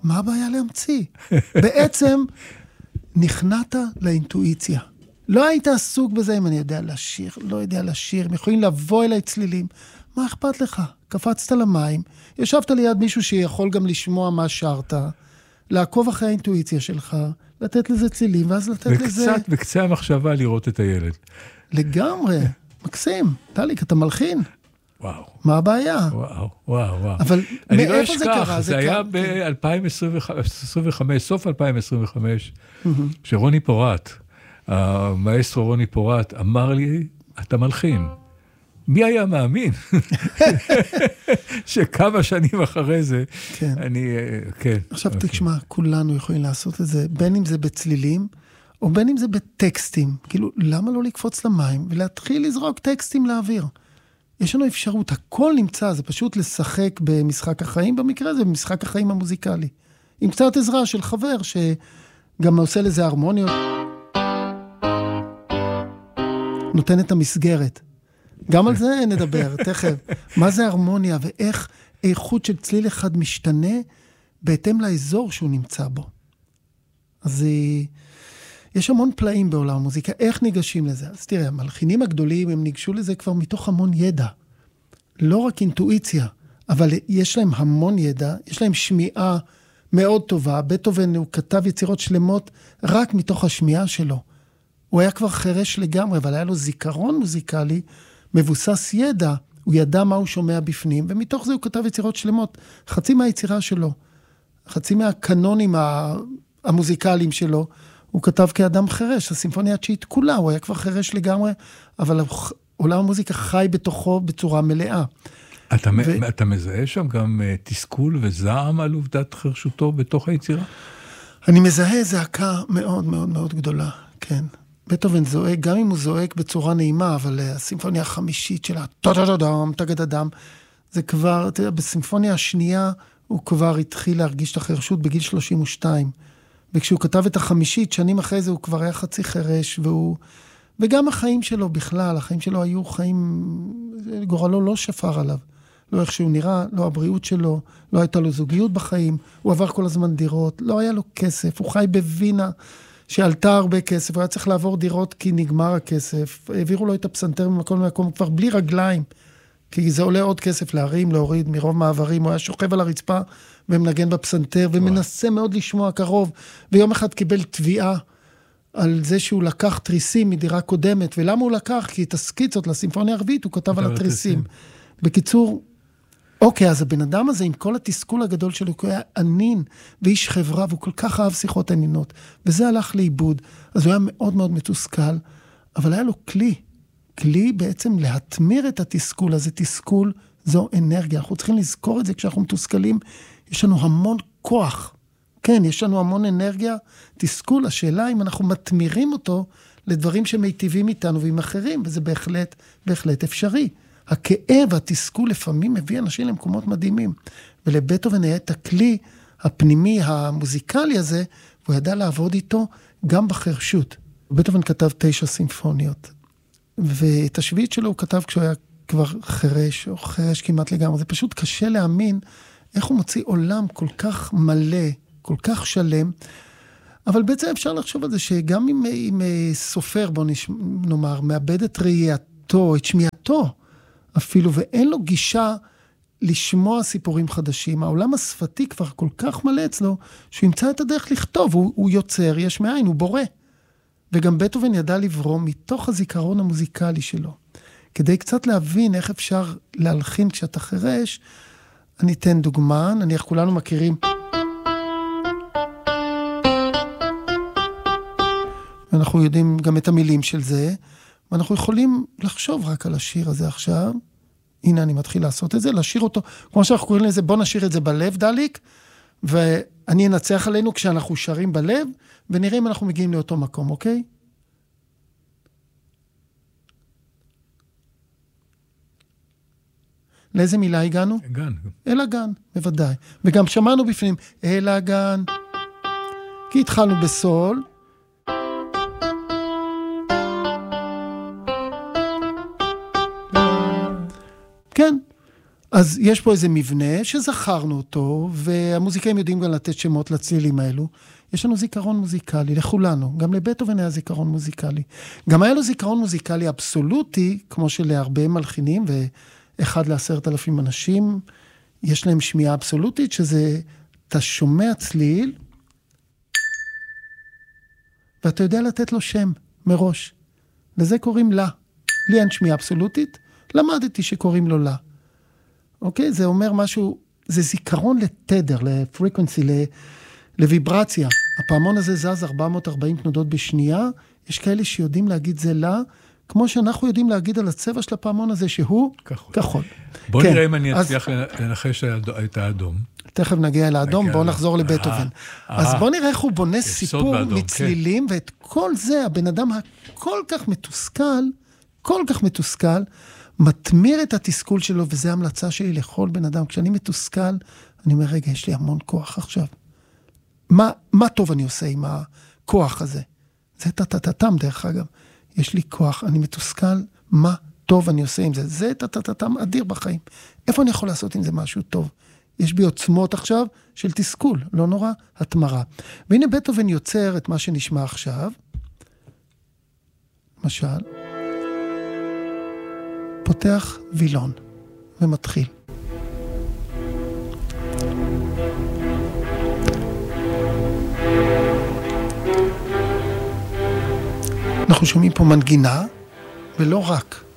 מה הבעיה להמציא? בעצם נכנעת לאינטואיציה. לא היית עסוק בזה אם אני יודע לשיר, לא יודע לשיר, הם יכולים לבוא אליי צלילים. מה אכפת לך? קפצת למים, ישבת ליד מישהו שיכול גם לשמוע מה שרת, לעקוב אחרי האינטואיציה שלך, לתת לזה צלילים, ואז לתת לזה... וקצת בקצה המחשבה לראות את הילד. לגמרי, מקסים. טליק, אתה מלחין. וואו. מה הבעיה? וואו. אבל אני לא מאיפה זה אשכח, קרה? זה היה ב-2025, סוף 2025, שרוני פורט, המאסטרו רוני פורט, אמר לי, אתה מלחין. מי היה מאמין? שכמה שנים אחרי זה, אני, כן. עכשיו תשמע, כולנו יכולים לעשות את זה, בין אם זה בצלילים, או בין אם זה בטקסטים. כאילו, למה לא לקפוץ למים ולהתחיל לזרוק טקסטים לאוויר? יש לנו אפשרות, הכל נמצא, זה פשוט לשחק במשחק החיים, במקרה הזה במשחק החיים המוזיקלי. עם קצת עזרה של חבר, שגם עושה לזה הרמוניות. נותן את המסגרת. גם על זה נדבר, תכף. מה זה הרמוניה, ואיך איכות של צליל אחד משתנה, בהתאם לאזור שהוא נמצא בו. אז יש המון פלאים בעולם המוזיקה, איך ניגשים לזה? אז תראה, המלחינים הגדולים, הם ניגשו לזה כבר מתוך המון ידע. לא רק אינטואיציה, אבל יש להם המון ידע, יש להם שמיעה מאוד טובה. בטהובן הוא כתב יצירות שלמות רק מתוך השמיעה שלו. הוא היה כבר חרש לגמרי, אבל היה לו זיכרון מוזיקלי, מבוסס ידע, הוא ידע מה הוא שומע בפנים, ומתוך זה הוא כתב יצירות שלמות, חצי מהיצירה שלו, חצי מהקנונים המוזיקליים שלו, הוא כתב כאדם חרש, הסימפוניה התשיעית כולה, הוא היה כבר חרש לגמרי, אבל עולם המוזיקה חי בתוכו בצורה מלאה. אתה מזהה שם גם תסכול וזעם על עובדת חרשותו בתוך היצירה? אני מזהה זעקה מאוד מאוד מאוד גדולה, כן. בטהובן זועק, גם אם הוא זועק בצורה נעימה, אבל הסימפוניה החמישית שלה, טה-טה-טה-דם, תגד-אדם, זה כבר, אתה יודע, בסימפוניה השנייה, הוא כבר התחיל להרגיש את החרשות בגיל 32. וכשהוא כתב את החמישית, שנים אחרי זה הוא כבר היה חצי חרש, וגם החיים שלו בכלל, החיים שלו היו חיים, גורלו לא שפר עליו. לא איך שהוא נראה, לא הבריאות שלו, לא הייתה לו זוגיות בחיים, הוא עבר כל הזמן דירות, לא היה לו כסף, הוא חי בווינה, שעלתה הרבה כסף, הוא היה צריך לעבור דירות כי נגמר הכסף, העבירו לו את הפסנתר ממקום למקום, כבר בלי רגליים, כי זה עולה עוד כסף להרים, להוריד מרוב מעברים, הוא היה שוכב על הרצפה ומנגן בפסנתר, ומנסה מאוד לשמוע קרוב, ויום אחד קיבל תביעה על זה שהוא לקח תריסים מדירה קודמת, ולמה הוא לקח? כי את הסקיצות לסימפוניה הרביעית הוא כתב על התריסים. בקיצור, אוקיי, אז הבן אדם הזה עם כל התסכול הגדול שלו, הוא היה ענין ואיש חברה, והוא כל כך אהב שיחות ענינות, וזה הלך לאיבוד, אז הוא היה מאוד מאוד מתוסכל, אבל היה לו כלי בעצם להתמיר את התסכול הזה, תסכול זו אנרגיה, אנחנו צריכים לזכור את זה כשאנחנו מתוסכלים, יש לנו המון כוח, כן, יש לנו המון אנרגיה, תסכול, השאלה אם אנחנו מתמירים אותו לדברים שמיטיבים איתנו ועם אחרים, וזה בהחלט אפשרי. הכאב, התסכול לפעמים מביא אנשים למקומות מדהימים, ולבטהובן היה את הכלי הפנימי המוזיקלי הזה, והוא ידע לעבוד איתו גם בחרשות. בטהובן כתב 9 סימפוניות, ואת השביעית שלו הוא כתב כשהוא היה כבר חרש, או חרש כמעט לגמרי. זה פשוט קשה להאמין איך הוא מוציא עולם כל כך מלא, כל כך שלם, אבל בעצם אפשר לחשוב על זה שגם אם סופר, בוא נאמר, מאבד את ראייתו, את שמיעתו, אפילו, ואין לו גישה לשמוע סיפורים חדשים. העולם השפתי כבר כל כך מלא אצלו, שהוא ימצא את הדרך לכתוב, הוא יוצר, יש מאין, הוא בורא. וגם בטהובן ידע לברום מתוך הזיכרון המוזיקלי שלו. כדי קצת להבין איך אפשר להלחין כשאתה חרש, אני אתן דוגמה, נניח כולנו מכירים. אנחנו יודעים גם את המילים של זה, ואנחנו יכולים לחשוב רק על השיר הזה עכשיו. הנה אני מתחיל לעשות את זה, לשיר אותו, כמו שאנחנו קוראים לזה, בוא נשיר את זה בלב, דליק, ואני אנצח עלינו כשאנחנו שרים בלב, ונראה אם אנחנו מגיעים לאותו מקום, אוקיי? לאיזה מילה הגענו? גן. אל הגן, בוודאי. וגם שמענו בפנים, אל הגן. כי התחלנו בסול. כן. אז יש פה איזה מבנה שזכרנו אותו, והמוזיקאים יודעים גם לתת שמות לצלילים האלו. יש לנו זיכרון מוזיקלי, לכולנו. גם לבטהובן היה זיכרון מוזיקלי. גם היה לו זיכרון מוזיקלי אבסולוטי, כמו שלהרבה מלחינים, ואחד ל10,000 אנשים, יש להם שמיעה אבסולוטית, שזה, אתה שומע צליל, ואתה יודע לתת לו שם מראש. לזה קוראים לה. לי אין שמיעה אבסולוטית, למדתי שקוראים לו לה. אוקיי? זה אומר משהו, זה זיכרון לתדר, לפריקונסי, לוויברציה. הפעמון הזה זז 440 תנודות בשנייה, יש כאלה שיודעים להגיד זה לה, כמו שאנחנו יודעים להגיד על הצבע של הפעמון הזה, שהוא כחול. בוא נראה אם אני אצליח לנחש את האדום. תכף נגיע אל האדום, בואו נחזור לבטהובן. אז בואו נראה איך הוא בונה סיפור מצלילים, ואת כל זה, הבן אדם הכל כך מתוסכל, מתמיר את התסכול שלו, וזו המלצה שלי לכל בן אדם. כשאני מתוסכל, אני אומר, רגע, יש לי המון כוח עכשיו. מה טוב אני עושה עם הכוח הזה? זה טטטטם דרך אגב. יש לי כוח, אני מתוסכל, מה טוב אני עושה עם זה? זה טטטטם אדיר בחיים. איפה אני יכול לעשות עם זה משהו טוב? יש בי עוצמות עכשיו של תסכול, לא נורא, התמרה. והנה בטהובן יוצר את מה שנשמע עכשיו. למשל, פותח וילון ומתחיל. אנחנו שומעים פה מנגינה, ולא רק.